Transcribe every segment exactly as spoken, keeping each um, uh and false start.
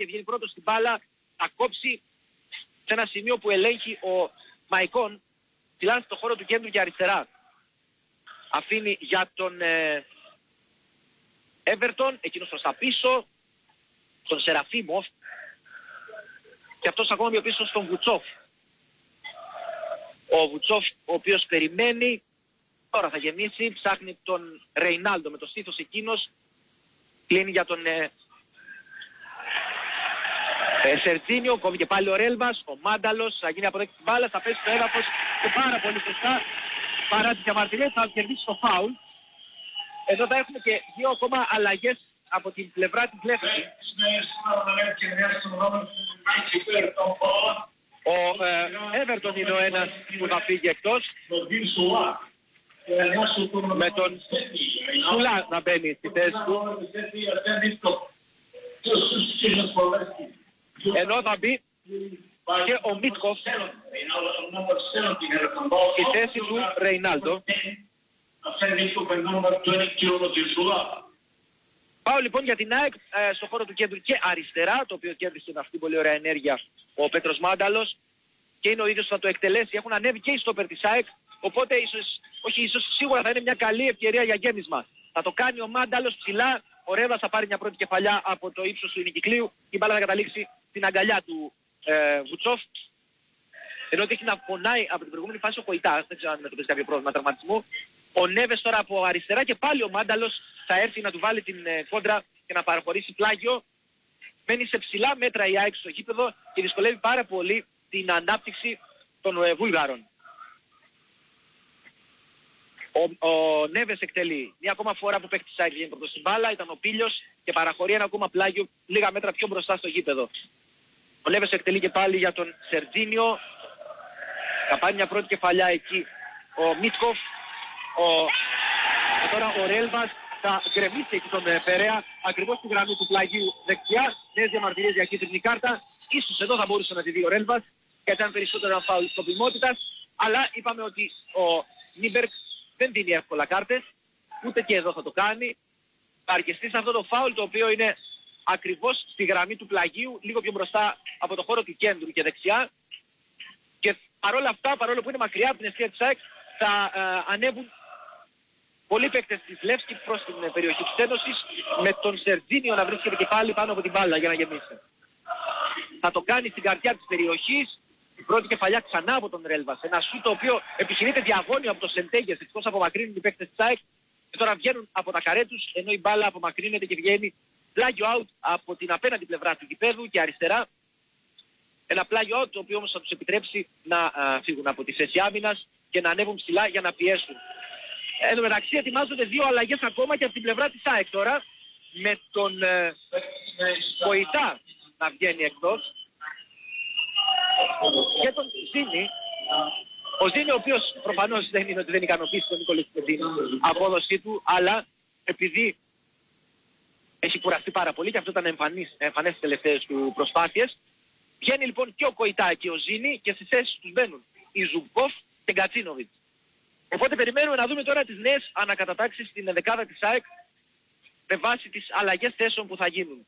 και βγαίνει πρώτος στην μπάλα, θα κόψει σε ένα σημείο που ελέγχει ο Μαϊκόν, ψηλά στο χώρο του κέντρου και αριστερά. Αφήνει για τον ε, Everton, εκείνος προς τα πίσω, τον Σεραφίμοφ, και αυτός ακόμα πιο πίσω στον Βουτσόφ. Ο Βουτσόφ, ο οποίος περιμένει, τώρα θα γεμίσει, ψάχνει τον Ρεϊνάλντο με το στήθος εκείνος, κλείνει για τον ε, ε, Σερτζίνιο, κόβει και πάλι ο Ρέλβας, ο Μάνταλος, θα γίνει αποδέκτη της μπάλας, θα πέσει στο έδαφος και πάρα πολύ σωστά, παρά τις διαμαρτυρίες θα κερδίσει το φάουλ. Εδώ θα έχουμε και δύο ακόμα αλλαγές από την πλευρά της Λεύσκη. Ο ε, Everton είναι ο ένας που θα φύγει εκτός, με τον Σουλά να μπαίνει στη θέση του, ενώ θα μπει και ο Μίτκοφ στη θέση του Ρεϊνάλντο. Πάω λοιπόν για την ΑΕΚ ε, στο χώρο του κέντρου και αριστερά, το οποίο κέρδισε με αυτή πολύ ωραία ενέργεια ο Πέτρος Μάνταλος και είναι ο ίδιος που θα το εκτελέσει. Έχουν ανέβει και οι στόπερ της ΑΕΚ, οπότε ίσως, όχι ίσως, σίγουρα θα είναι μια καλή ευκαιρία για γέμισμα. Θα το κάνει ο Μάνταλος ψηλά, ο Ρέβας θα πάρει μια πρώτη κεφαλιά από το ύψος του ημικυκλίου, η μπάλα θα καταλήξει στην αγκαλιά του ε, Βουτσόφ. Ενώ ότι έχει να πονάει από την προηγούμενη φάση ο Κοϊτάς, δεν ξέρω αν μετωπίζει κάποιο πρόβλημα τραυματισμού. Ο Νέβες τώρα από αριστερά και πάλι ο Μάνταλος θα έρθει να του βάλει την ε, κόντρα και να παραχωρήσει πλάγιο. Μένει σε ψηλά μέτρα η ΑΕΚ στο γήπεδο και δυσκολεύει πάρα πολύ την ανάπτυξη των ε, Βούλγαρων. Ο, ο Νέβες εκτελεί μια ακόμα φορά που παίχτης ΑΕΚ βγαίνει πρώτος στην μπάλα, ήταν ο Πίλιος και παραχωρεί ένα ακόμα πλάγιο λίγα μέτρα πιο μπροστά στο γήπεδο. Ο Νέβες εκτελεί και πάλι για τον Σερτζίνιο. Θα πάρει μια πρώτη κεφαλιά εκεί ο Μίτκοφ. Ο... Και τώρα ο Ρέλβας θα γκρεμίσει εκεί τον Περέα ακριβώς στη γραμμή του πλαγίου δεξιά. Νέες διαμαρτυρίες για κίτρινη κάρτα. Ίσως εδώ θα μπορούσε να τη δει ο Ρέλβας και ήταν περισσότερο ένα φάουλ σκοπιμότητας. Αλλά είπαμε ότι ο Νίμπερκ δεν δίνει εύκολα κάρτες. Ούτε και εδώ θα το κάνει. Θα αρκεστεί σε αυτό το φάουλ το οποίο είναι ακριβώς στη γραμμή του πλαγίου, λίγο πιο μπροστά από το χώρο του κέντρου και δεξιά. Και παρόλα αυτά, παρόλο που είναι μακριά από την ευθεία της ΑΕΚ, θα ε, ανέβουν πολλοί παίκτες της Λεύσκη προς την ε, περιοχή της Ένωσης, με τον Σερτζίνιο να βρίσκεται και πάλι πάνω από την μπάλα για να γεμίσει. Θα το κάνει στην καρδιά της περιοχής, η πρώτη κεφαλιά ξανά από τον Ρέλβας. Ένα σου το οποίο επιχειρείται διαγώνιο από το Σεντέγες, εκτός απομακρύνουν οι παίκτες της ΑΕΚ και τώρα βγαίνουν από τα καρέ τους, ενώ η μπάλα απομακρύνεται και βγαίνει πλάγιο out από την απέναντι πλευρά του γηπέδου και αριστερά. Ένα πλάγιο out το οποίο όμως θα τους επιτρέψει να α, φύγουν από τη θέση άμυνας και να ανέβουν ψηλά για να πιέσουν. Εν τω μεταξύ ετοιμάζονται δύο αλλαγές ακόμα και από την πλευρά της ΑΕΚ τώρα, με τον ε, Κοϊτά να βγαίνει εκτός και τον Ζήνη. Ο Ζήνη ο οποίος προφανώς δεν είναι ότι δεν ικανοποιήσει τον Νίκολη στην απόδοσή του, αλλά επειδή έχει κουραστεί πάρα πολύ και αυτό ήταν εμφανής, εμφανές στις τελευταίες του προσπάθειες, βγαίνει λοιπόν και ο Κοϊτά και ο Ζήνη και στις θέσεις τους μπαίνουν η Ζουμπκόφ και Γκατσίνοβιτς. Οπότε περιμένουμε να δούμε τώρα τις νέες ανακατατάξεις στην δεκάδα της ΑΕΚ με βάση τις αλλαγές θέσεων που θα γίνουν.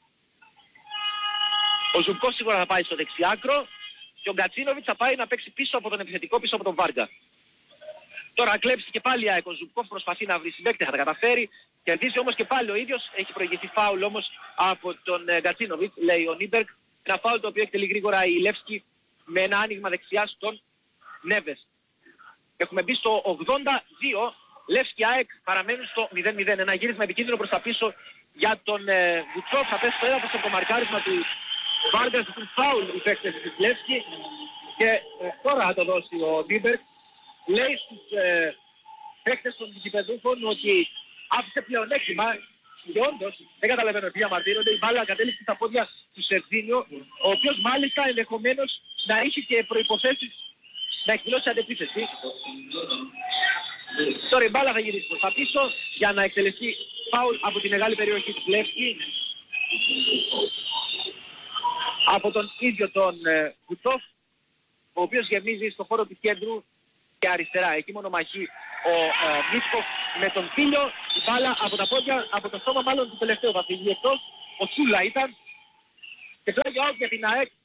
Ο Ζουμπκόφ σίγουρα θα πάει στο δεξιάκρο και ο Γκατσίνοβιτς θα πάει να παίξει πίσω από τον επιθετικό, πίσω από τον Βάρκα. Τώρα κλέψει και πάλι η ΑΕΚ, ο Ζουμπκόφ προσπαθεί να βρει συμπαίκτη, θα τα καταφέρει. Κερδίζει όμως και πάλι ο ίδιος, έχει προηγηθεί φάουλ όμως από τον Γκατσίνοβιτς, λέει ο Νίμπερκ. Ένα φάουλ το οποίο εκτελεί γρήγορα η Λεύσκη με ένα άνοιγμα δεξιά στον Νέβες. Έχουμε μπει στο ογδόντα δύο, Λεύσκη ΑΕΚ παραμένουν στο μηδέν μηδέν. Ένα γύρισμα επικίνδυνο προς τα πίσω για τον ε, Βουτσόφ, θα πέσει στο έδαφος από το μαρκάρισμα του Βάργκας του φάουλ οι παίκτες της Λεύσκη και ε, τώρα θα το δώσει ο Νίμπερκ. Λέει στους ε, παίκτες των γηπεδούχων ότι άφησε πλεονέκτημα και όντως δεν καταλαβαίνω τι διαμαρτύρονται. Η μπάλα κατέληξε στα πόδια του Σερτζίνιο, ο οποίος μάλιστα ενδεχομένως να είχε και προϋποθέσεις να εκδηλώσει αντεπίθεση. Τώρα η μπάλα θα γυρίσει προς τα πίσω για να εκτελεστεί φάουλ από τη μεγάλη περιοχή της Λεύσκη από τον ίδιο τον ε, Βουτσόφ, ο οποίος γεμίζει στο χώρο του κέντρου και αριστερά. Εκεί μονομαχεί ο ε, Μίτκοφ με τον Πίλιο. Η μπάλα από τα πόδια, από το στόμα μάλλον του τελευταίου θα φύγει εκτός. Ο Σούλα ήταν. Και φλάγιο out για την ΑΕΚ.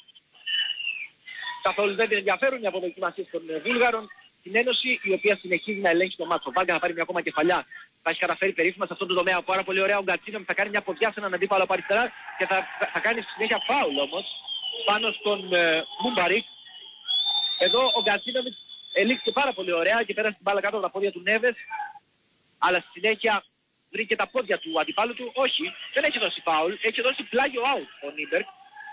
Καθόλου δεν την ενδιαφέρουν οι αποδοκιμασίες των Βούλγαρων. Την Ένωση, η οποία συνεχίζει να ελέγχει το μάτσο. Ο Βάγκα θα πάρει μια ακόμα κεφαλιά. Θα έχει καταφέρει περίφημα σε αυτόν τον τομέα. Πάρα πολύ ωραία ο Γκατσίνοβιτς θα κάνει μια ποδιά σε έναν αντίπαλο από αριστερά και θα, θα, θα κάνει στη συνέχεια φάουλ όμως πάνω στον ε, Μούμπαρικ. Εδώ ο Γκατσίνοβιτς ελήξε πάρα πολύ ωραία και πέρασε την μπάλα κάτω από τα πόδια του Νέβες. Αλλά στη συνέχεια βρήκε τα πόδια του αντιπάλου του. Όχι, δεν έχει δώσει φάουλ. Έχει δώσει πλάγιο out ο Νίμπερκ.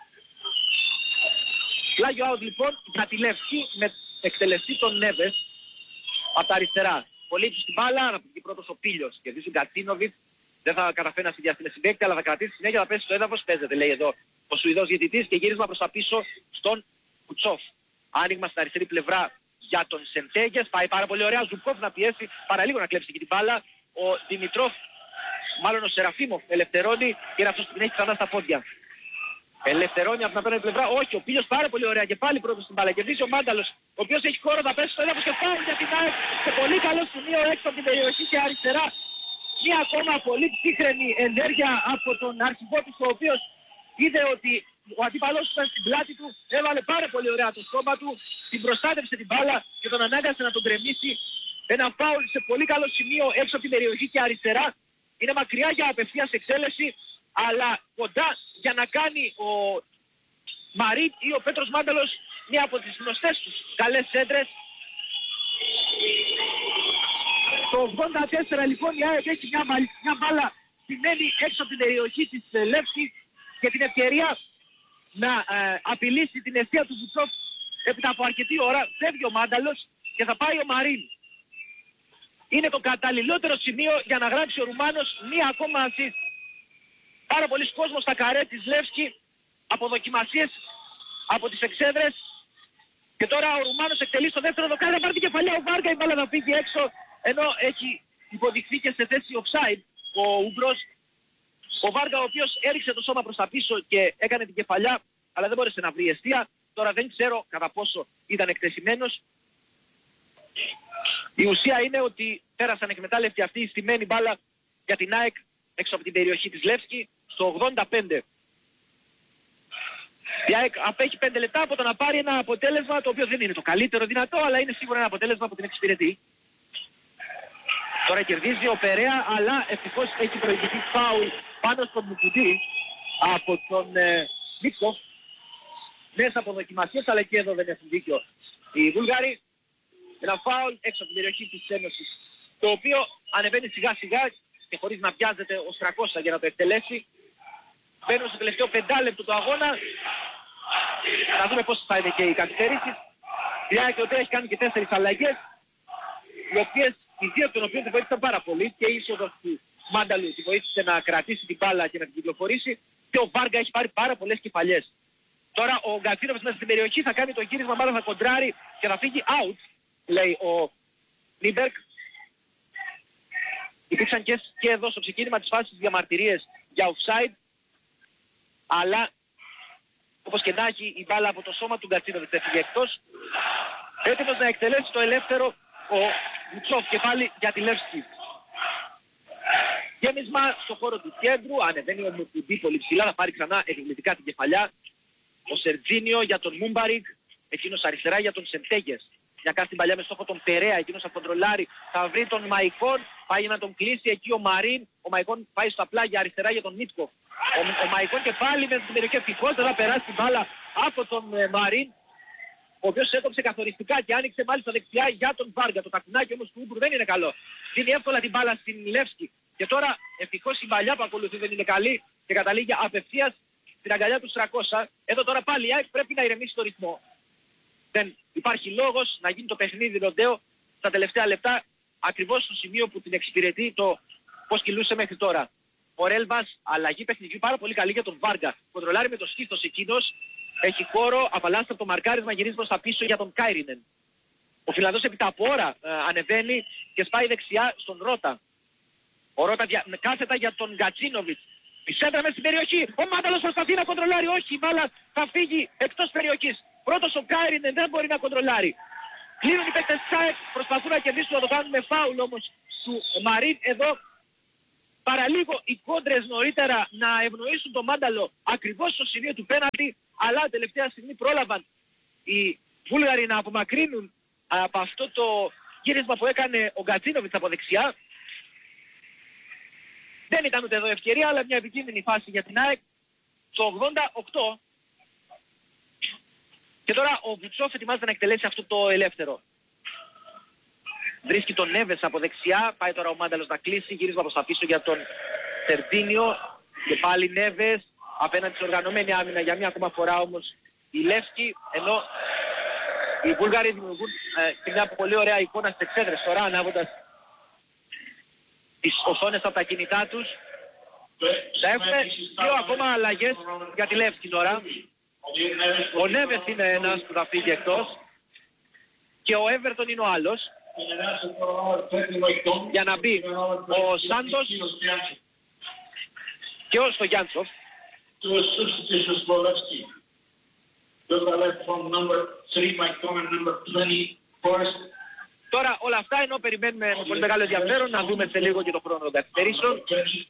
Πλάγιο out λοιπόν για τη Λευκή με εκτελεστή τον Νέβες από τα αριστερά. Πολύ του στην μπάλα, να πει πρώτος ο Πίλιος. Κερδίζει ο Γκατσίνοβιτς. Δεν θα καταφέρει να συνδυαστεί με συμπαίκτη, αλλά θα κρατήσει συνέχεια, θα πέσει στο έδαφος. Παίζεται, λέει εδώ ο Σουηδός διαιτητής και γύρισμα προς τα πίσω στον Κουτσόφ. Άνοιγμα στην αριστερή πλευρά για τον Σεντέγες. Πάει πάρα πολύ ωραία. Ζουκόφ να πιέσει παραλίγο να κλέψει και την μπάλα. Ο Δημητρόφ, μάλλον ο Σεραφίμοφ, ελευθερώνει και είναι αυτός που την έχει ξανά στα πόδια. Ελευθερώνει από την απέναντι πλευρά. Όχι, ο Πίλιος πάρα πολύ ωραία και πάλι πρώτος στην μπάλα. Κερδίζει ο Μάνταλος, ο οποίος έχει χώρο να πέσει στο έδαφος και φάουλ για την ΑΕΚ σε πολύ καλό σημείο έξω από την περιοχή και αριστερά. Μια ακόμα πολύ ψύχρεμη ενέργεια από τον αρχηγό του, ο οποίος είδε ότι ο αντίπαλός του ήταν στην πλάτη του, έβαλε πάρα πολύ ωραία το στόμα του, την προστάτευσε την μπάλα και τον ανάγκασε να τον γκρεμίσει. Ένα φάουλ σε πολύ καλό σημείο έξω από την περιοχή και αριστερά. Είναι μακριά για απευθείας εξέλεση, αλλά κοντά για να κάνει ο Μαρίτ ή ο Πέτρος Μάνταλος μία από τις γνωστές τους καλές έντρες. Το ογδόντα τέσσερα λοιπόν η ΑΕΚ έχει μια, μια μπάλα στημένη έξω από την περιοχή της ε, Λεύσκης και την ευκαιρία να ε, απειλήσει την αιστεία του Βουτσόφ έπειτα από αρκετή ώρα. Φεύγει ο Μάνταλος και θα πάει ο Μαρίν. Είναι το καταλληλότερο σημείο για να γράψει ο Ρουμάνος μία ακόμα assist. Πάρα πολλοί κόσμος στα καρέ της Λεύσκη, αποδοκιμασίες από τις εξέδρες και τώρα ο Ρουμάνος εκτελεί στο δεύτερο δοκάρι, θα πάρει την κεφαλιά ο Βάργα, η μπάλα θα φύγει έξω, ενώ έχει υποδειχθεί και σε θέση offside ο Ούγκρος. Ο Βάργα ο οποίος έριξε το σώμα προς τα πίσω και έκανε την κεφαλιά, αλλά δεν μπόρεσε να βρει αιστεία. Τώρα δεν ξέρω κατά πόσο ήταν εκτεθειμένος. Η ουσία είναι ότι πέρασαν εκμετάλλευτη αυτή η στημένη μπάλα για την ΑΕΚ έξω από την περιοχή της Λεύσκη στο ογδόντα πέντε. Η ΑΕΚ απέχει πέντε λεπτά από το να πάρει ένα αποτέλεσμα το οποίο δεν είναι το καλύτερο δυνατό, αλλά είναι σίγουρα ένα αποτέλεσμα που την εξυπηρετεί. Τώρα κερδίζει ο Περέα, αλλά ευτυχώς έχει προηγηθεί φάουλ πάνω στον Μουκουντή από τον ε, Μίτσοφ. Μέσα από δοκιμασίες, αλλά και εδώ δεν έχουν δίκιο οι Βούλγαροι. Ένα φάουλ έξω από την περιοχή της Ένωσης, το οποίο ανεβαίνει σιγά σιγά και χωρίς να πιάζεται ο Στρακώστα για να το εκτελέσει. Μπαίνουμε στο τελευταίο πεντάλεπτο του αγώνα. Να δούμε πώς θα είναι και οι καθυστερήσεις. Η ΑΕΚ η οποία έχει κάνει και τέσσερις αλλαγές, οι οποίες, οι δύο των οποίων τη βοήθησαν πάρα πολύ, και η είσοδος του Μάνταλου τη βοήθησε να κρατήσει την μπάλα και να την κυκλοφορήσει, και ο Βάργα έχει πάρει πάρα πολλές κεφαλιές. Τώρα ο Γκατσίνοβιτς μέσα στην περιοχή θα κάνει το γύρισμα, μάλλον θα κοντράρει και θα φύγει out, λέει ο Νίμπερκ. Υπήρξαν και, και εδώ στο ξεκίνημα της φάσης διαμαρτυρίες για offside, αλλά όπως και να έχει η μπάλα από το σώμα του Γκατσίνοβιτς έφυγε εκτός. Έτοιμος να εκτελέσει το ελεύθερο ο Μουτσόφ και πάλι για τη Λεύσκη. Γέμισμα στο χώρο του κέντρου, ανεβαίνει ο Μουκουντή πολύ ψηλά, θα πάρει ξανά επιβλητικά την κεφαλιά. Ο Σερτζίνιο για τον Μούμπαρικ, εκείνος αριστερά για τον Σεντέγες. Για κάνει την παλιά με στόχο τον Περέα, εκείνος θα κοντρολάρει, θα βρει τον Μαϊκόν, πάει να τον κλείσει εκεί ο Μαρίν. Ο Μαϊκόν πάει στα πλάγια αριστερά για τον Μίτκοφ. Ο, ο Μαϊκόν και πάλι μέσα στην περιοχή, ευτυχώς δεν θα περάσει την μπάλα από τον ε, Μαρίν, ο οποίος έκοψε καθοριστικά και άνοιξε μάλιστα δεξιά για τον Βάργα. Το τακουνάκι όμως του Ούμπρου δεν είναι καλό. Δίνει εύκολα την μπάλα στην Λεύσκη. Και τώρα ευτυχώς η παλιά που ακολουθεί δεν είναι καλή και καταλήγει απευθείας στην αγκαλιά του Στρακώσα. Εδώ τώρα πάλι η ΑΕΚ πρέπει να ηρεμήσει το ρυθμό. Δεν υπάρχει λόγος να γίνει το παιχνίδι ροντέο στα τελευταία λεπτά, ακριβώς στο σημείο που την εξυπηρετεί το πώς κυλούσε μέχρι τώρα. Ο Ρέλβας, αλλαγή παιχνιδιού πάρα πολύ καλή για τον Βάργα. Κοντρολάρει με το σκύφτος εκείνος, έχει χώρο, απαλλάσσεται από το μαρκάρισμα, γυρίζει προς τα πίσω για τον Κάιρινεν. Ο Φιλανδός επί τα από ώρα ε, ανεβαίνει και σπάει δεξιά στον Ρώτα. Ο Ρώτα δια... κάθετα για τον Γκατσίνοβιτς. Πισέντρα μέσα στην περιοχή. Ο Μάνταλος προσπαθεί να κοντρολάρει. Όχι, η μπάλα θα φύγει εκτός περιοχής. Πρώτος ο Κάιρινεν δεν μπορεί να κοντρολάρει. Κλείνουν οι παίκτες της ΑΕΚ, προσπαθούν να κερδίσουν, να το κάνουν με φάουλ όμως του Μαρίν. Εδώ παραλίγο οι κόντρες νωρίτερα να ευνοήσουν τον Μάνταλο ακριβώς στο σημείο του πέναλτι, αλλά τελευταία στιγμή πρόλαβαν οι Βούλγαροι να απομακρύνουν από αυτό το γύρισμα που έκανε ο Γκατσίνοβιτς από δεξιά. Δεν ήταν ούτε εδώ ευκαιρία, αλλά μια επικίνδυνη φάση για την ΑΕΚ στο ογδόντα οκτώ. Και τώρα ο Βουτσόφ ετοιμάζεται να εκτελέσει αυτό το ελεύθερο. Βρίσκει τον Νέβες από δεξιά, πάει τώρα ο Μάνταλος να κλείσει, γύρισμα προς τα πίσω για τον Σερτίνιο και πάλι Νέβες απέναντι σε οργανωμένη άμυνα για μια ακόμα φορά όμως η Λεύσκη, ενώ οι Βούλγαροι δημιουργούν ε, και μια πολύ ωραία εικόνα στις εξέδρες τώρα ανάβοντας τις οθόνες από τα κινητά τους. Θα έχουμε δύο ακόμα αλλαγές για τη Λεύσκη τώρα. Ο Νέβες είναι ένας που θα φύγει εκτός και ο Έβερτον είναι ο άλλος. Για να μπει ο Σάντος και ο Στογιάντσοφ. Τώρα όλα αυτά ενώ περιμένουμε με πολύ μεγάλο ενδιαφέρον να δούμε σε λίγο και το χρόνο των καθυστερήσεων.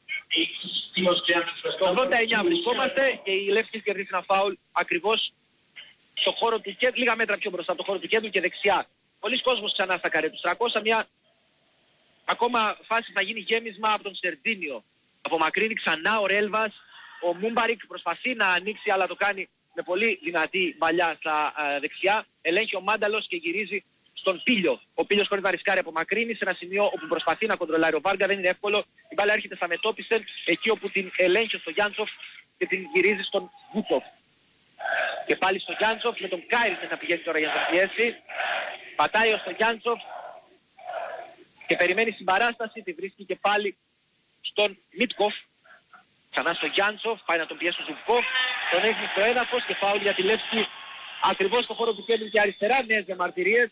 Στο ογδόντα εννιά βρισκόμαστε και η Λεύσκη κερδίσει ένα φάουλ ακριβώς στο χώρο του κέντρου, λίγα μέτρα πιο μπροστά από το χώρο του κέντρου και δεξιά. Πολλοί κόσμος ξανά στα καρέ τους. τριακόσια, μια ακόμα φάση θα γίνει γέμισμα από τον Σερτίνιο. Απομακρύνει ξανά ο Ρέλβας. Ο Μούμπαρικ προσπαθεί να ανοίξει αλλά το κάνει με πολύ δυνατή μπαλιά στα ε, δεξιά. Ελέγχει ο Μάνταλος και γυρίζει στον Πίλιο. Ο Πίλιος χωρίς να ρισκάρει απομακρύνει σε ένα σημείο όπου προσπαθεί να κοντρολάρει ο Βάργα. Δεν είναι εύκολο. Η μπάλα έρχεται στα μετώπισεν εκεί όπου την ελέγχει στο Γιάντσοφ και την γυρίζει στον Βούτσοφ. Και πάλι στο Γιάντσοφ με τον Κάιρινεν να πηγαίνει τώρα για να τον πιέσει. Πατάει ο Στογιάντσοφ και περιμένει συμπαράσταση, τη βρίσκει και πάλι στον Μίτκοφ. Ξανά στο Γιάντσοφ, πάει να τον πιέσει ο Ζουμπκοφ, τον έχει στο έδαφος και φάουλ για τη Λεύσκη ακριβώς στο χώρο του κέντρου και αριστερά, νέες διαμαρτυρίες.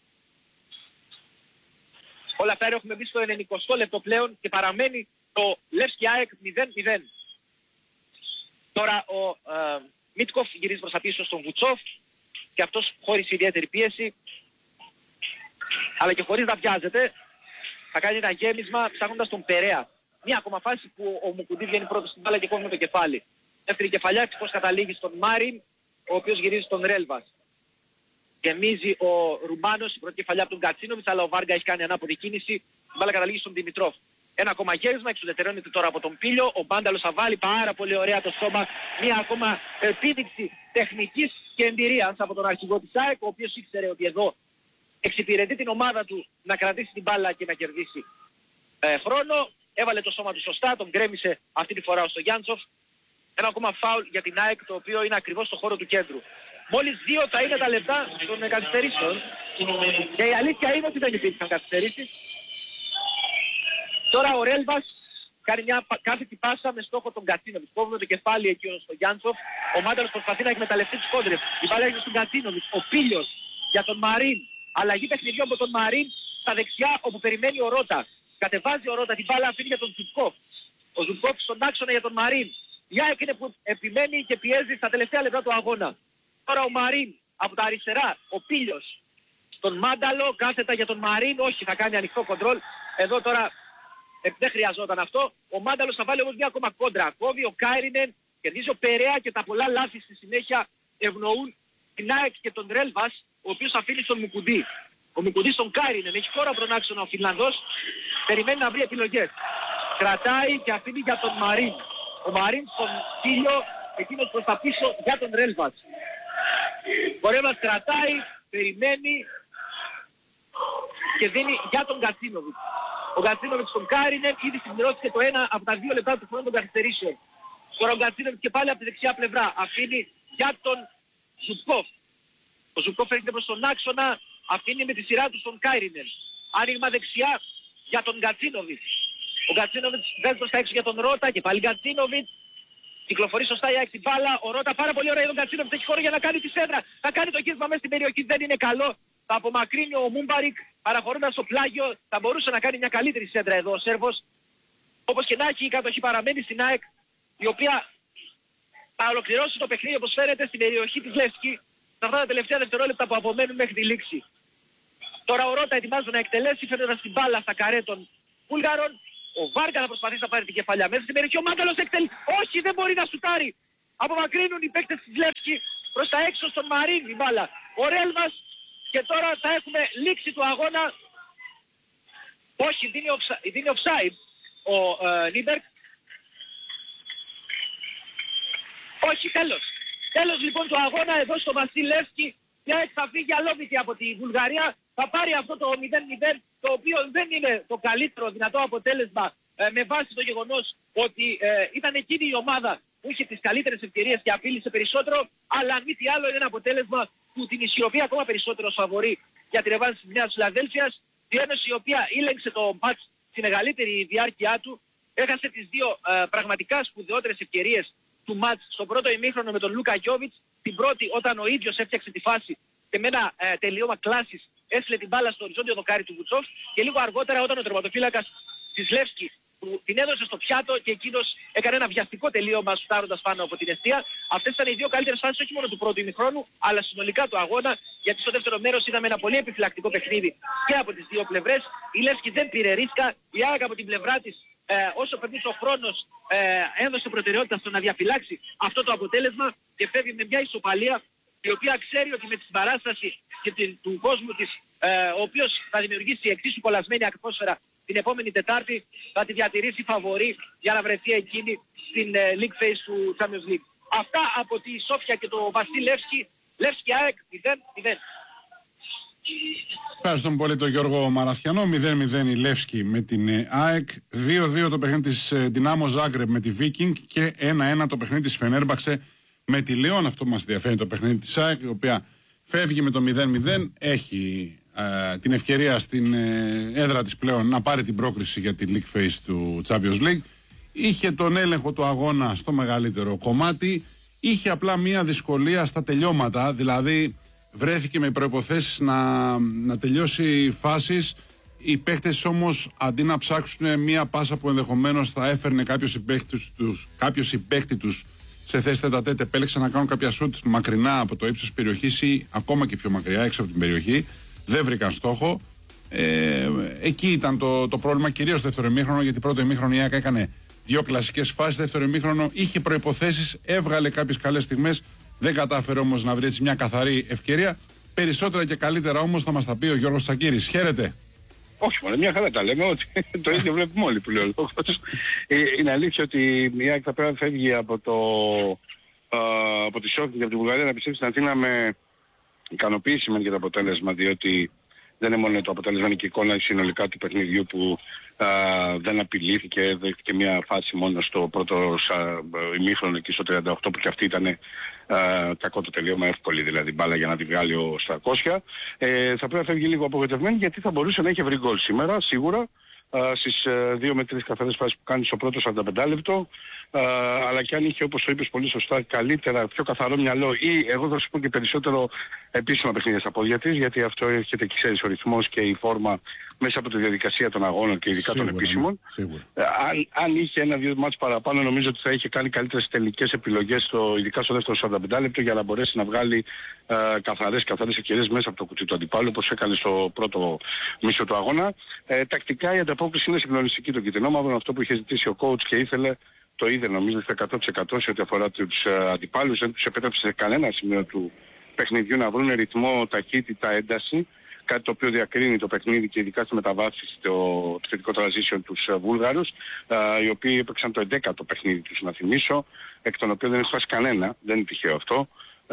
Όλα αυτά έχουμε μπει στο ενενηκοστό λεπτό πλέον και παραμένει το Λεύσκη ΑΕΚ μηδέν μηδέν. Τώρα ο ε, Μίτκοφ γυρίζει προς τα πίσω στον Βουτσόφ και αυτός χωρίς ιδιαίτερη πίεση αλλά και χωρίς να βιάζεται θα κάνει ένα γέμισμα ψάχνοντας τον Περέα. Μια ακόμα φάση που ο Μουκουντή βγαίνει πρώτος στην μπάλα και κόβει με το κεφάλι. Δεύτερη κεφαλιά, ευτυχώς καταλήγει στον Μάριν, ο οποίος γυρίζει στον Ρέλβας. Γεμίζει ο Ρουμάνος, η πρώτη κεφαλιά από τον Κατσίνοβιτς, αλλά ο Βάργα έχει κάνει ανάποδη κίνηση. Η μπάλα καταλήγει στον Δημητρόφ. Ένα ακόμα γέμισμα, εξουδετερώνεται τώρα από τον Πίλιο. Ο Μπάνταλος θα βάλει πάρα πολύ ωραία το σώμα. Μια ακόμα επίδειξη τεχνικής και εμπειρίας από τον αρχηγό της ΑΕΚ, ο οποίος ήξερε ότι εδώ εξυπηρετεί την ομάδα του να κρατήσει την μπάλα και να κερδίσει ε, χρόνο. Έβαλε το σώμα του σωστά, τον γκρέμισε αυτή τη φορά ο Στογιάντσοφ. Ένα ακόμα φάουλ για την ΑΕΚ, το οποίο είναι ακριβώς στο χώρο του κέντρου. Μόλις δύο θα είναι τα λεπτά των καθυστερήσεων. Και η αλήθεια είναι ότι δεν υπήρχαν καθυστερήσεις. Τώρα ο Ρέλβας κάνει μια κάθετη πάσα με στόχο τον Κατσίνοβιτς. Κόβουμε το κεφάλι εκεί στο Γιάντσοφ. Ο Μάνταλος προσπαθεί να εκμεταλλευτεί τις κόντρες. Η μπάλα έγινε στον Κατσίνοβιτς. Ο Πίλιος για τον Μαρίν. Αλλαγή παιχνιδιών από τον Μαρίν στα δεξιά όπου περιμένει ο Ρότα. Κατεβάζει ο Ρότα την μπάλα, αφήνει για τον Ζουμπκοφ. Ο Ζουμπκοφ στον άξονα για τον Μαρίν. Η ΑΕΚ είναι που επιμένει και πιέζει στα τελευταία λεπτά του αγώνα. Τώρα ο Μαρίν από τα αριστερά. Ο Πίλιος στον Μάνταλο, κάθετα για τον Μαρίν. Όχι, θα κάνει ανοιχτό κοντρόλ. Εδώ τώρα ε, δεν χρειαζόταν αυτό. Ο Μάνταλος θα βάλει όμως μια ακόμα κόντρα. Κόβει ο Κάιρινεν, κερδίζει ο Περέα και τα πολλά λάθη στη συνέχεια ευνοούν την ΑΕΚ και τον Ρέλβας, ο οποίος αφήνει στον Μουκουντή. Ο Μουκουντής στον Κάιρινεν, έχει χώρο από τον άξονα ο Φινλανδός, περιμένει να βρει επιλογές. Κρατάει και αφήνει για τον Μαρίν. Ο Μαρίν στον Πίλιο, εκείνος προς τα πίσω για τον Ρέλβας. Ο Ρέλβας κρατάει, περιμένει και δίνει για τον Κατσίνοβιτς. Ο Κατσίνοβιτς στον Κάιρινεν ήδη συμπληρώθηκε το ένα από τα δύο λεπτά του χρόνου των καθυστερήσεων. Τώρα ο Κατσίνοβιτς και πάλι από τη δεξιά πλευρά αφήνει για τον Ζουμπκοφ. Ο Ζουμπκοφ έρχεται προς τον άξονα, αφήνει με τη σειρά του στον Κάιρινεν. Άνοιγμα δεξιά για τον Κατσίνοβιτς. Ο Κατσίνοβιτς βγάζει προς τα έξω για τον Ρότα και πάλι Κατσίνοβιτς. Κυκλοφορεί σωστά η ΑΕΚ μπάλα. Ο Ρότα πάρα πολύ ωραία, τον Κατσίνοβιτς έχει χώρο για να κάνει τη σέντρα. Θα κάνει το γύρισμα μέσα στην περιοχή, δεν είναι καλό. Θα απομακρύνει ο Μούμπαρικ παραχωρώντας το πλάγιο. Θα μπορούσε να κάνει μια καλύτερη σέντρα εδώ ο Σέρβος. Όπως και να έχει, η κατοχή παραμένει στην ΑΕΚ, η οποία θα ολοκληρώσει το παιχνίδι όπως φαίνεται στην περιοχή της Λεύσκη σε αυτά τα τελευταία δευτερόλεπτα που απομένουν μέχρι τη λήξη. Τώρα ο Ρότα ετοιμάζεται να εκτελέσει, φαίνεται στην μπάλα στα καρέ των Βούλγαρων. Ο Βάργα θα προσπαθήσει να πάρει την κεφαλιά μέσα στην περιοχή. Ο Μάνταλος εκτελεί. Όχι, δεν μπορεί να σουτάρει. Απομακρύνουν οι παίκτες της Λεύσκη προς τα έξω στον Μαρίν η μπάλα. Ο Ρέλβας και τώρα θα έχουμε λήξη του αγώνα. Όχι, δίνει, offside, δίνει offside ο ε, Νίμπερκ. Όχι, τέλος. Τέλος λοιπόν του αγώνα εδώ στο Βασιλεύσκι. Πια θα φύγει αλόβητη από τη Βουλγαρία. Θα πάρει αυτό το μηδέν μηδέν, το οποίο δεν είναι το καλύτερο δυνατό αποτέλεσμα ε, με βάση το γεγονός ότι ε, ήταν εκείνη η ομάδα που είχε τις καλύτερες ευκαιρίες και απείλησε περισσότερο, αλλά αν μη τι άλλο είναι ένα αποτέλεσμα που την ισχυροποιεί ακόμα περισσότερο ως φαβορί για την ρεβάνση της Νέας Φιλαδέλφειας. Η Ένωση η οποία ήλεγξε το μάτς στη μεγαλύτερη διάρκεια του, έχασε τις δύο ε, πραγματικά σπουδαιότερες ευκαιρίες του μάτς στο πρώτο ημίχρονο με τον Λούκα Γιόβιτς. Την πρώτη όταν ο ίδιος έφτιαξε τη φάση και με ένα ε, τελείωμα κλάσης έστειλε την μπάλα στο οριζόντιο δοκάρι του Βουτσόφ, και λίγο αργότερα όταν ο τερματοφύλακας της Λεύσκη που την έδωσε στο πιάτο και εκείνος έκανε ένα βιαστικό τελείωμα σουτάροντας πάνω από την εστία. Αυτές ήταν οι δύο καλύτερες φάσεις όχι μόνο του πρώτου ημιχρόνου αλλά συνολικά του αγώνα, γιατί στο δεύτερο μέρος είδαμε ένα πολύ επιφυλακτικό παιχνίδι και από τις δύο πλευρές. Η Λεύσκη δεν πήρε ρίσκα, η ΑΕΚ από την πλευρά της ε, όσο περνούσε ο χρόνος ε, έδωσε προτεραιότητα στο να διαφυλάξει αυτό το αποτέλεσμα και φεύγει με μια ισοπαλία η οποία ξέρει ότι με τη συμπαράσταση και την, του κόσμου της, ε, ο οποίος θα δημιουργήσει εξίσου κολλασμένη ατμόσφαιρα την επόμενη Τετάρτη, θα τη διατηρήσει φαβορί για να βρεθεί εκείνη στην ε, League Phase του Champions League. Αυτά από τη Σόφια και το Βασίλη Λεύσκη. Λεύσκη ΑΕΚ μηδέν μηδέν. Ευχαριστούμε πολύ τον Γιώργο Μαραθιανό. μηδέν μηδέν η Λεύσκη με την ΑΕΚ, δύο δύο το παιχνίδι της Δυνάμο Ζάγκρεπ με τη Viking και ένα ένα το παιχνίδι της Φενέρμπαξε με τη Λιόν. Αυτό που μας ενδιαφέρει το παιχνίδι της ΑΕΚ, η οποία φεύγει με το μηδέν μηδέν, έχει ε, την ευκαιρία στην ε, έδρα της πλέον να πάρει την πρόκριση για τη League Phase του Champions League. Είχε τον έλεγχο του αγώνα στο μεγαλύτερο κομμάτι, είχε απλά μία δυσκολία στα τελειώματα, δηλαδή βρέθηκε με προϋποθέσεις να, να τελειώσει φάσεις. Οι παίχτες όμως αντί να ψάξουν μία πάσα που ενδεχομένως θα έφερνε κάποιος συμπαίχτη τους, κάποιος συμπαίχτη τους σε θέση τέτα-τέτ, επέλεξαν να κάνουν κάποια σουτ μακρινά από το ύψος περιοχής ή ακόμα και πιο μακριά έξω από την περιοχή. Δεν βρήκαν στόχο. Ε, εκεί ήταν το, το πρόβλημα, κυρίως στο δεύτερο ημίχρονο, γιατί πρώτο ημίχρονο η ΑΕΚ έκανε δύο κλασικές φάσεις. Δεύτερο ημίχρονο είχε προϋποθέσεις, έβγαλε κάποιες καλές στιγμές, δεν κατάφερε όμως να βρει έτσι μια καθαρή ευκαιρία. Περισσότερα και καλύτερα όμως θα μας τα πει ο Γιώργος Τσακίρης. Χαίρετε. Όχι μόνο, μια χαρά τα λέμε, ότι το ίδιο βλέπουμε όλοι που λέει ο λόγος. Ε, είναι αλήθεια ότι η ΑΕΚ θα πρέπει να φεύγει από, το, α, από τη Σόφια και από την Βουλγαρία να πιστεύει στην Αθήνα με ικανοποίηση με για το αποτέλεσμα, διότι δεν είναι μόνο το αποτέλεσμα, είναι και η εικόνα συνολικά του παιχνιδιού που α, δεν απειλήθηκε, δέχτηκε μια φάση μόνο στο πρώτο ημίχρονο εκεί στο τριάντα οκτώ που και αυτή ήταν Uh, κακό το τελείωμα, εύκολη δηλαδή μπάλα για να τη βγάλει ο Στρακόσια. Ε, θα πρέπει να φεύγει λίγο απογοητευμένη, γιατί θα μπορούσε να είχε βρει γκολ σήμερα σίγουρα uh, στις uh, δύο με τρεις καθαρές φάσεις που κάνει στο πρώτο σαράντα πέντε λεπτό, uh, αλλά και αν είχε, όπως το είπες πολύ σωστά, καλύτερα, πιο καθαρό μυαλό ή εγώ θα σου πω και περισσότερο επίσημα παιχνίδια στα πόδια της, γιατί αυτό έρχεται και ξέρεις ο ρυθμός και η φόρμα μέσα από τη διαδικασία των αγώνων και ειδικά σίγουρα, των επίσημων. Ε, αν, αν είχε ένα-δύο μάτς παραπάνω, νομίζω ότι θα είχε κάνει καλύτερες τελικές επιλογές, στο, ειδικά στο δεύτερο σαράντα πέντε λεπτό, για να μπορέσει να βγάλει ε, καθαρές, καθαρές ευκαιρίες μέσα από το κουτί του αντιπάλου, όπως έκανε στο πρώτο μισό του αγώνα. Ε, τακτικά η ανταπόκριση είναι συγκλονιστική των Κιτρινόμαυρων, αυτό που είχε ζητήσει ο coach και ήθελε, το είδε νομίζω στο εκατό τοις εκατό σε ό,τι αφορά τους ε, αντιπάλους, δεν τους επέτρεψε σε κανένα σημείο του παιχνιδιού να βρουν ρυθμό, ταχύτητα, ένταση. Κάτι το οποίο διακρίνει το παιχνίδι και ειδικά στις μεταβάσεις το θετικό transition τους uh, Βούλγαρους, uh, οι οποίοι έπαιξαν το έντεκατο παιχνίδι τους, να θυμίσω, εκ των οποίων δεν έχει κανένα, δεν είναι τυχαίο αυτό.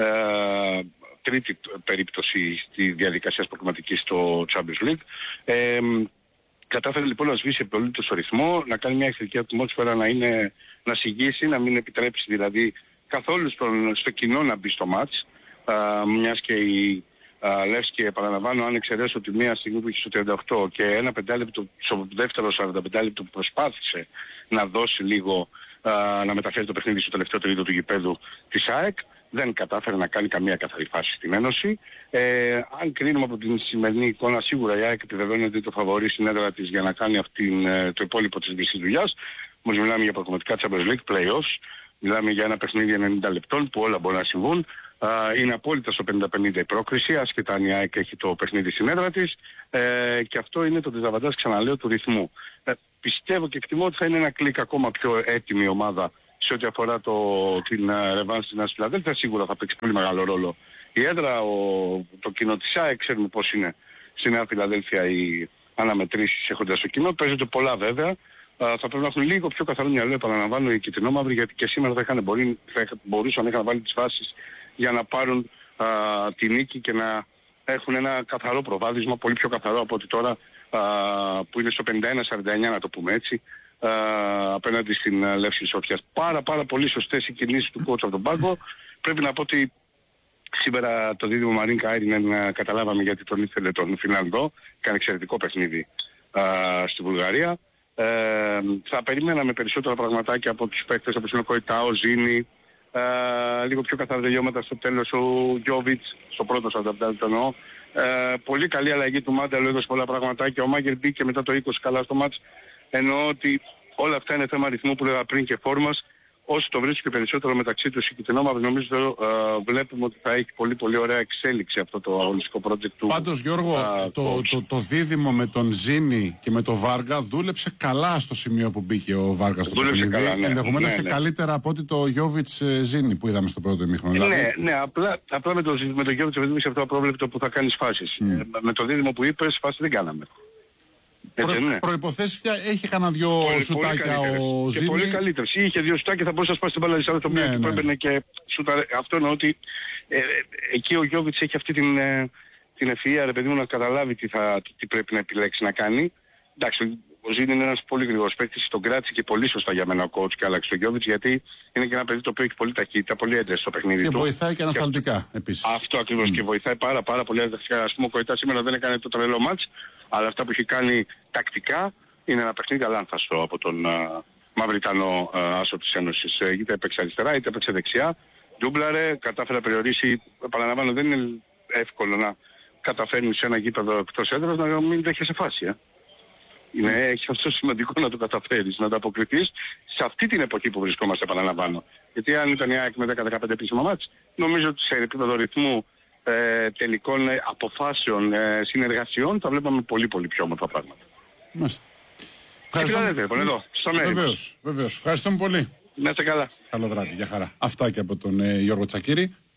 Uh, τρίτη περίπτωση στη διαδικασία προκριματικής στο Champions League. Ε, κατάφερε λοιπόν να σβήσει πολύ το ρυθμό, να κάνει μια εχθρική ατμόσφαιρα, να, είναι, να συγγύσει, να μην επιτρέψει δηλαδή καθόλου στον, στο κοινό να μπει στο μάτς, uh, μιας και η Uh, Λεύσκη, επαναλαμβάνω, αν εξαιρέσω τη μία στιγμή που είχε στο τριάντα οκτώ και ένα πεντάλεπτο στο δεύτερο σαράντα πέντε λεπτό που προσπάθησε να δώσει λίγο, uh, να μεταφέρει το παιχνίδι στο τελευταίο τρίτο του γηπέδου της ΑΕΚ, δεν κατάφερε να κάνει καμία καθαρή φάση στην Ένωση. Ε, αν κρίνουμε από την σημερινή εικόνα, σίγουρα η ΑΕΚ επιβεβαιώνει ότι το φαβορεί στην έδρα της για να κάνει αυτήν, το υπόλοιπο της δύσης δουλειάς. Όμως μιλάμε για πραγματικά Champions League, play-offs, μιλάμε για ένα παιχνίδι ενενήντα λεπτών που όλα μπορεί να συμβούν. Uh, είναι απόλυτα στο πενήντα πενήντα η πρόκριση, άσχετα αν η ΑΕΚ έχει το παιχνίδι στην έδρα της, ε, και αυτό είναι το δισαβαντάζ, ξαναλέω, του ρυθμού. Ε, πιστεύω και εκτιμώ ότι θα είναι ένα κλικ ακόμα πιο έτοιμη ομάδα σε ό,τι αφορά το, την ρεβάνς της Νέας Φιλαδέλφειας. Σίγουρα θα παίξει πολύ μεγάλο ρόλο η έδρα, ο, το κοινό της ΑΕΚ, ξέρουμε πώς είναι στη Νέα Φιλαδέλφεια οι αναμετρήσεις έχοντας το κοινό. Παίζονται πολλά βέβαια. Uh, θα πρέπει να έχουν λίγο πιο καθαρό μυαλό, επαναλαμβάνω, οι κυτρινόμαυροι, γιατί και σήμερα θα, είχαν μπορεί, θα μπορούσαν να είχαν βάλει τις βάσεις για να πάρουν uh, τη νίκη και να έχουν ένα καθαρό προβάδισμα, πολύ πιο καθαρό από ότι τώρα uh, που είναι στο πενήντα ένα σαράντα εννιά, να το πούμε έτσι, uh, απέναντι στην uh, Λεύση Σόφιας. Πάρα πάρα πολύ σωστές οι κινήσεις του coach από τον πάγκο. Πρέπει να πω ότι σήμερα το δίδυμο Μαρίν Κάιρινεν uh, καταλάβαμε γιατί τον ήθελε τον Φινλανδό, κάνει εξαιρετικό παιχνίδι uh, στη Βουλγαρία. Ε, θα περιμέναμε περισσότερα πραγματάκια από τους παίκτες όπως είναι ο Κοϊτάο, Ζήνη, ε, λίγο πιο καθαρά τελειώματα στο τέλος ο Γιόβιτς, στο πρώτο σαράντα το εννοώ. Ε, πολύ καλή αλλαγή του Μάνταλου, έδωσε πολλά πραγματάκια. Ο Μάγκερ μπήκε μετά το είκοσι καλά στο μάτς. Εννοώ ότι όλα αυτά είναι θέμα αριθμού που λέγα πριν και φόρμας. Όσο το βρίσκει και περισσότερο μεταξύ τους οι κυτρινόμαυροι, νομίζω ε, βλέπουμε ότι θα έχει πολύ πολύ ωραία εξέλιξη αυτό το αγωνιστικό project του. Πάντως Γιώργο, uh, το, το, το, το δίδυμο με τον Ζήνη και με τον Βάργα δούλεψε καλά στο σημείο που μπήκε ο Βάργα στο παιχνίδι. Καλά, ναι. Ενδεχομένως ναι, και ναι. καλύτερα από ότι το Γιόβιτς Ζήνη που είδαμε στο πρώτο ημίχρονο. Ναι, δηλαδή. ναι, απλά, απλά με το, με το Γιόβιτς επειδή αυτό απρόβλεπτο που θα κάνεις φάσεις. Mm. Ε, με το δίδυμο που είπες, φάση δεν κάναμε. Προ, ναι. Προϋποθέσεις πια έχει κανένα δυο πολύ, σουτάκια πολύ ο Ζήνη. Και πολύ καλύτερες. Είχε δύο σουτάκια, θα μπορούσε να σπάσει την μπάλα δυσάρε το μία και έπαιρνε και σούτα. Αυτό εννοώ ότι ε, ε, εκεί ο Γιόβιτς έχει αυτή την, ε, την ευφυΐα, ρε παιδί μου, να καταλάβει τι, θα, τι πρέπει να επιλέξει να κάνει. Εντάξει, ο Ζήνη είναι ένας πολύ γρήγορος παίκτης, τον κράτησε και πολύ σωστά για μένα ο coach και άλλαξε τον Γιόβιτς, γιατί είναι και ένα παιδί το οποίο έχει πολύ ταχύτητα, πολύ ένταση στο παιχνίδι και του. Και βοηθάει και ανασταλτικά επίσης. Αυτό ακριβώς mm. και βοηθάει πάρα πάρα πολύ ανασταλτικά. Ας πούμε ο Κοϊτά σήμερα δεν έκανε το τρελό μάτς, αλλά αυτά που έχει κάνει τακτικά είναι ένα παιχνίδι αλάνθαστο από τον uh, Μαυριτανό uh, άσο της Ένωσης. Uh, είτε έπαιξε αριστερά είτε έπαιξε δεξιά. Ντούμπλαρε, κατάφερε να περιορίσει. Επαναλαμβάνω, δεν είναι εύκολο να καταφέρνεις σε ένα γήπεδο εκτός έδρας να μην δέχεσαι φάση. Ε. Είναι, mm. έχει αυτό σημαντικό να το καταφέρεις, να το αποκριθείς σε αυτή την εποχή που βρισκόμαστε, επαναλαμβάνω. Γιατί αν ήταν η ΑΕΚ με δέκα δεκαπέντε επίσημα μάτς, νομίζω ότι σε επίπεδο ρυθμού ε, τελικών ε, αποφάσεων, ε, συνεργασιών θα βλέπαμε πολύ πολύ πιο όμορφα πράγματα. Μάλιστα. Ευχαριστούμε. Εδώ, στο μέρος. Βεβαίως, βεβαίως. Ευχαριστούμε πολύ. Να είστε καλά. Καλό βράδυ, για χαρά. Αυτά και από τον ε, Γιώργο Τσακίρη.